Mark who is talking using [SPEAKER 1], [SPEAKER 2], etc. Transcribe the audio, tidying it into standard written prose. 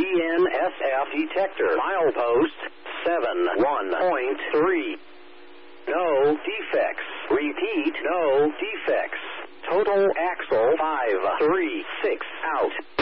[SPEAKER 1] BNSF detector. Milepost 71.3. No defects. Repeat, no defects. Total axle 536 out.